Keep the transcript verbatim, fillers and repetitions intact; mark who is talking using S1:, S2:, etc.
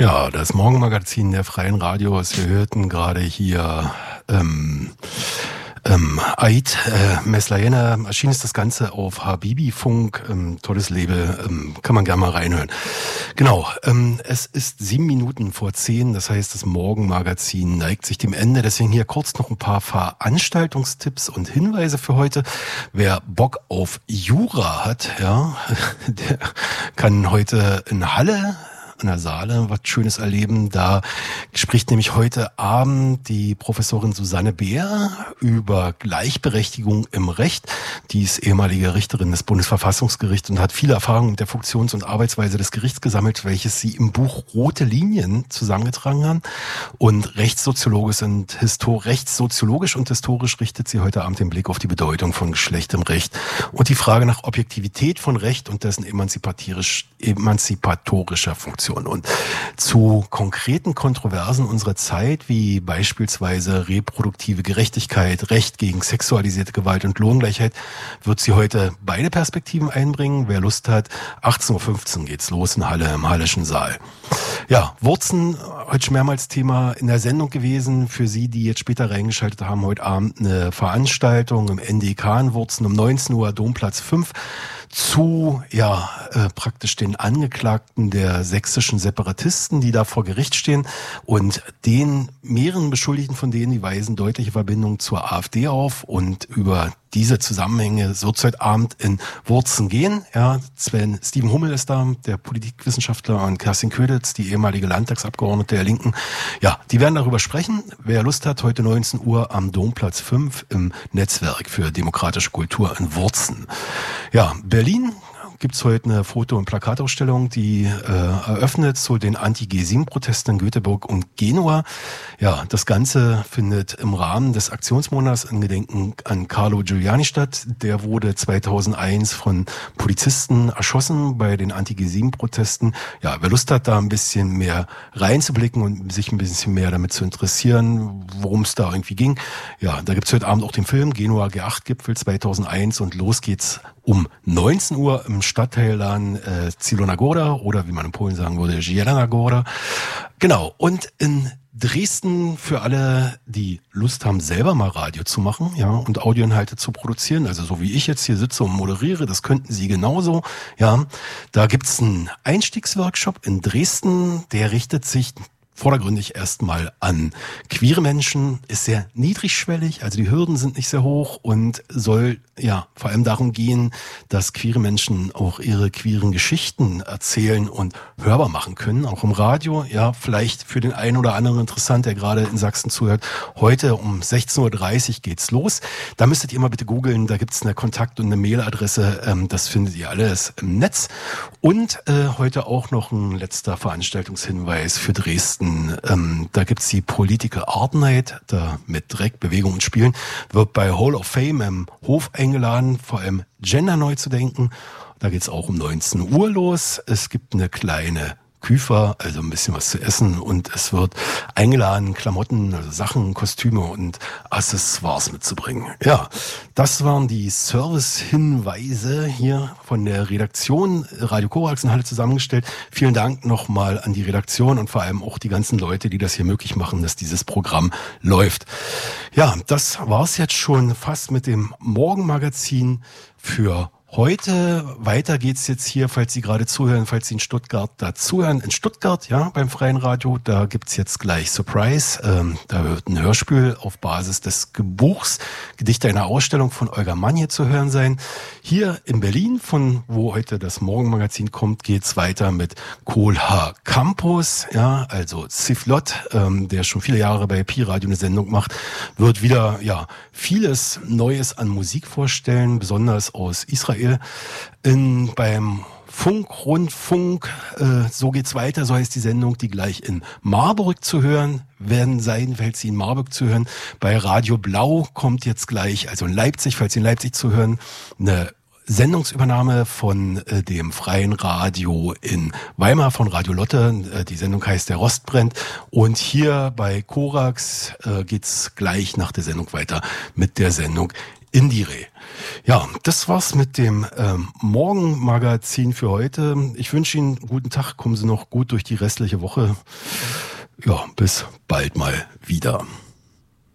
S1: Ja, das Morgenmagazin der Freien Radios. Wir hörten gerade hier ähm, ähm, Eid, äh, Meslayena. Erschienen ist das Ganze auf Habibi-Funk. Ähm, tolles Label, ähm, kann man gerne mal reinhören. Genau, ähm, es ist sieben Minuten vor zehn. Das heißt, das Morgenmagazin neigt sich dem Ende. Deswegen hier kurz noch ein paar Veranstaltungstipps und Hinweise für heute. Wer Bock auf Jura hat, ja, der kann heute in Halle an der Saale was Schönes erleben. Da spricht nämlich heute Abend die Professorin Susanne Beer über Gleichberechtigung im Recht. Die ist ehemalige Richterin des Bundesverfassungsgerichts und hat viele Erfahrungen mit der Funktions- und Arbeitsweise des Gerichts gesammelt, welches sie im Buch Rote Linien zusammengetragen hat. Und rechtssoziologisch und, histor- rechtssoziologisch und historisch richtet sie heute Abend den Blick auf die Bedeutung von Geschlecht im Recht und die Frage nach Objektivität von Recht und dessen emanzipatorisch, emanzipatorischer Funktion. Und zu konkreten Kontroversen unserer Zeit, wie beispielsweise reproduktive Gerechtigkeit, Recht gegen sexualisierte Gewalt und Lohngleichheit, wird sie heute beide Perspektiven einbringen. Wer Lust hat, achtzehn Uhr fünfzehn geht's los in Halle, im Hallischen Saal. Ja, Wurzen, heute schon mehrmals Thema in der Sendung gewesen. Für Sie, die jetzt später reingeschaltet haben, heute Abend eine Veranstaltung im N D K in Wurzen um neunzehn Uhr, Domplatz fünf. Zu, ja, äh, praktisch den Angeklagten der sächsischen Separatisten, die da vor Gericht stehen und den mehreren Beschuldigten von denen, die weisen deutliche Verbindungen zur AfD auf und über diese Zusammenhänge wird es heute Abend in Wurzen gehen. Ja, Sven, Steven Hummel ist da, der Politikwissenschaftler, und Kerstin Köditz, die ehemalige Landtagsabgeordnete der Linken. Ja, die werden darüber sprechen. Wer Lust hat, heute neunzehn Uhr am Domplatz fünf im Netzwerk für demokratische Kultur in Wurzen. Ja, Berlin gibt's heute eine Foto- und Plakatausstellung, die äh, eröffnet zu den Anti-G sieben Protesten in Göteborg und Genua. Ja, das Ganze findet im Rahmen des Aktionsmonats in Gedenken an Carlo Giuliani statt. Der wurde zweitausendeins von Polizisten erschossen bei den Anti-G sieben Protesten. Ja, wer Lust hat, da ein bisschen mehr reinzublicken und sich ein bisschen mehr damit zu interessieren, worum es da irgendwie ging. Ja, da gibt's heute Abend auch den Film Genua G acht Gipfel zweitausendeins und los geht's um neunzehn Uhr im Stadtteilland äh, Zielona Góra oder wie man in Polen sagen würde, Zielona Góra. Genau, und in Dresden für alle, die Lust haben, selber mal Radio zu machen, ja, und Audioinhalte zu produzieren, also so wie ich jetzt hier sitze und moderiere, das könnten Sie genauso, ja. Da gibt's einen Einstiegsworkshop in Dresden, der richtet sich vordergründig erstmal an queere Menschen, ist sehr niedrigschwellig, also die Hürden sind nicht sehr hoch und soll ja vor allem darum gehen, dass queere Menschen auch ihre queeren Geschichten erzählen und hörbar machen können, auch im Radio. Ja, vielleicht für den einen oder anderen interessant, der gerade in Sachsen zuhört. Heute um sechzehn Uhr dreißig geht's los. Da müsstet ihr mal bitte googeln, da gibt's eine Kontakt- und eine Mailadresse, ähm, das findet ihr alles im Netz. Und äh, heute auch noch ein letzter Veranstaltungshinweis für Dresden. Ähm, da gibt's die Political Art Night, da mit Dreck, Bewegung und Spielen, wird bei Hall of Fame im Hof eingeladen, vor allem Gender neu zu denken. Da geht's auch um neunzehn Uhr los. Es gibt eine kleine Küfer, also ein bisschen was zu essen, und es wird eingeladen, Klamotten, also Sachen, Kostüme und Accessoires mitzubringen. Ja, das waren die Service-Hinweise hier von der Redaktion Radio Korax in Halle zusammengestellt. Vielen Dank nochmal an die Redaktion und vor allem auch die ganzen Leute, die das hier möglich machen, dass dieses Programm läuft. Ja, das war's jetzt schon fast mit dem Morgenmagazin für heute. Weiter geht's jetzt hier, falls Sie gerade zuhören, falls Sie in Stuttgart da zuhören, in Stuttgart, ja, beim Freien Radio, da gibt's jetzt gleich Surprise. Ähm, da wird ein Hörspiel auf Basis des Buchs Gedichte einer Ausstellung von Olga Mann hier zu hören sein. Hier in Berlin, von wo heute das Morgenmagazin kommt, geht's weiter mit Kohlhaar Campus, ja, also Siflot, ähm, der schon viele Jahre bei Pi Radio eine Sendung macht, wird wieder, ja, vieles Neues an Musik vorstellen, besonders aus Israel. In, beim Funk-Rundfunk, äh, so geht's weiter, so heißt die Sendung, die gleich in Marburg zu hören werden sein, falls Sie in Marburg zu hören. Bei Radio Blau kommt jetzt gleich, also in Leipzig, falls Sie in Leipzig zu hören, eine Sendungsübernahme von äh, dem Freien Radio in Weimar von Radio Lotte. Äh, die Sendung heißt Der Rost brennt. Und hier bei Korax äh, geht's gleich nach der Sendung weiter mit der Sendung Indire. Ja, das war's mit dem ähm, Morgenmagazin für heute. Ich wünsche Ihnen einen guten Tag. Kommen Sie noch gut durch die restliche Woche. Ja, bis bald mal wieder.